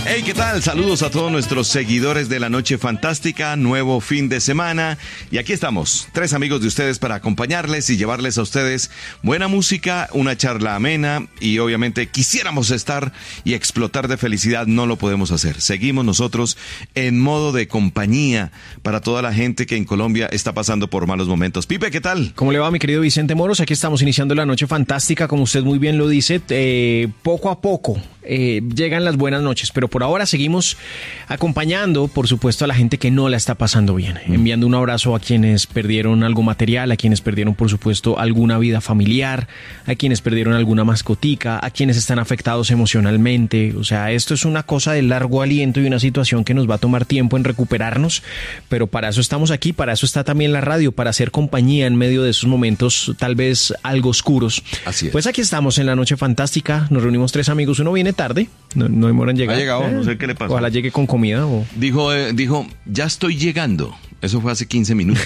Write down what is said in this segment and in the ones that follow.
Hey, ¿qué tal? Saludos a todos nuestros seguidores de La Noche Fantástica, nuevo fin de semana. Y aquí estamos, 3 amigos de ustedes para acompañarles y llevarles a ustedes buena música, una charla amena y obviamente quisiéramos estar y explotar de felicidad, no lo podemos hacer. Seguimos nosotros en modo de compañía para toda la gente que en Colombia está pasando por malos momentos. Pipe, ¿qué tal? ¿Cómo le va, mi querido Vicente Moros? Aquí estamos iniciando La Noche Fantástica, como usted muy bien lo dice, poco a poco. Llegan las buenas noches, pero por ahora seguimos acompañando, por supuesto, a la gente que no la está pasando bien, enviando un abrazo a quienes perdieron algo material, a quienes perdieron, por supuesto, alguna vida familiar, a quienes perdieron alguna mascotica, a quienes están afectados emocionalmente. O sea, esto es una cosa de largo aliento y una situación que nos va a tomar tiempo en recuperarnos, pero para eso estamos aquí, para eso está también la radio, para hacer compañía en medio de esos momentos tal vez algo oscuros. Así es. Pues aquí estamos en La Noche Fantástica, nos reunimos 3 amigos, uno viene tarde, no demoran en llegar. Ha llegado, no sé qué le pasó. Ojalá llegue con comida. Dijo, ya estoy llegando. Eso fue hace 15 minutos.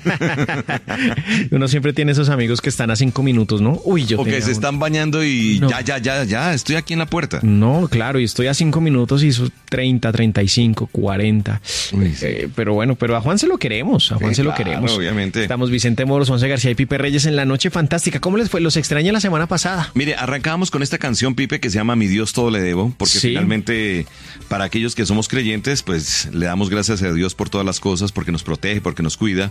Uno siempre tiene esos amigos que están a 5 minutos, ¿no? Uy, yo o que se están bañando y no. ya, estoy aquí en la puerta. No, claro, y estoy a 5 minutos y eso 30, 35, 40. Uy, sí. Pero bueno, pero a Juan se lo queremos, lo queremos. Obviamente. Estamos Vicente Moros, Juanse García y Pipe Reyes en La Noche Fantástica. ¿Cómo les fue? Los extrañé la semana pasada. Mire, arrancábamos con esta canción, Pipe, que se llama Mi Dios todo le debo, porque sí. Finalmente, para aquellos que somos creyentes, pues le damos gracias a Dios por todas las cosas, porque nos protege, porque nos cuida.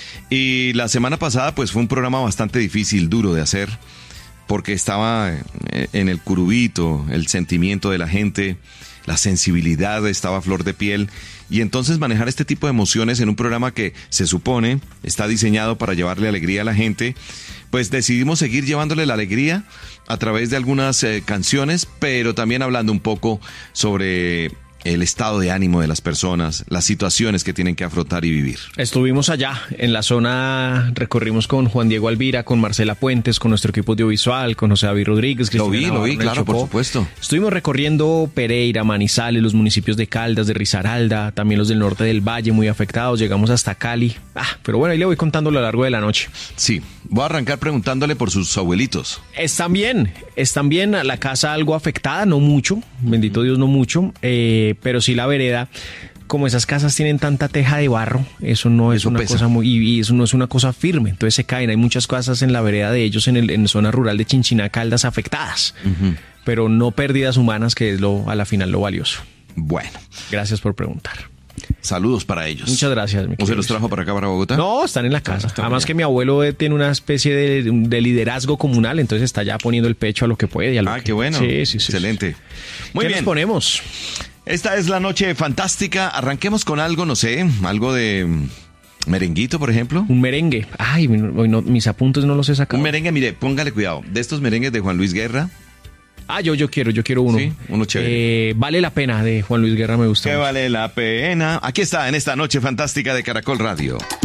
Y la semana pasada, pues fue un programa bastante difícil, duro de hacer, porque estaba en el curubito, el sentimiento de la gente, la sensibilidad estaba a flor de piel. Y entonces manejar este tipo de emociones en un programa que se supone está diseñado para llevarle alegría a la gente, pues decidimos seguir llevándole la alegría a través de algunas canciones, pero también hablando un poco sobre el estado de ánimo de las personas, las situaciones que tienen que afrontar y vivir. Estuvimos allá, en la zona, recorrimos con Juan Diego Alvira, con Marcela Puentes, con nuestro equipo audiovisual, con José David Rodríguez. Lo vi, claro, Chocó. por supuesto. Estuvimos recorriendo Pereira, Manizales, los municipios de Caldas, de Risaralda, también los del norte del Valle, muy afectados, llegamos hasta Cali. Pero bueno, ahí le voy contando a lo largo de la noche. Sí, voy a arrancar preguntándole por sus abuelitos. Están bien, la casa algo afectada, no mucho, bendito Dios, no mucho, pero sí la vereda, como esas casas tienen tanta teja de barro, eso no es una cosa muy, y eso no es una cosa firme, entonces se caen. Hay muchas casas en la vereda de ellos, en zona rural de Chinchiná, Caldas, afectadas, pero no pérdidas humanas, que es a la final lo valioso. Bueno. Gracias por preguntar. Saludos para ellos. Muchas gracias. ¿O se los trajo para acá, para Bogotá? No, están en la casa. Además que mi abuelo tiene una especie de liderazgo comunal, entonces está ya poniendo el pecho a lo que puede. Qué bueno. Sí. Excelente. Muy bien. ¿Qué nos ponemos? Esta es La Noche Fantástica. Arranquemos con algo, no sé, algo de merenguito, por ejemplo. Un merengue. Ay, mis apuntes no los he sacado. Un merengue, mire, póngale cuidado. De estos merengues de Juan Luis Guerra. Yo quiero uno. Sí, uno chévere. Vale la pena, de Juan Luis Guerra, me gusta. Que vale la pena. Aquí está, en esta Noche Fantástica de Caracol Radio.